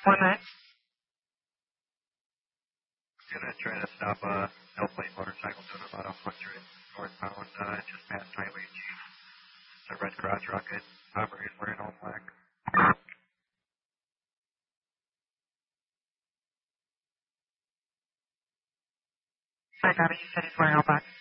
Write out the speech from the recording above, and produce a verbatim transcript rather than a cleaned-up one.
One nine. Gonna try to stop a no plate motorcycle doing about a hundred northbound, uh, just past Highway G. It's a red crotch rocket. Operator's wearing all black. I got it. You said he's wearing all black.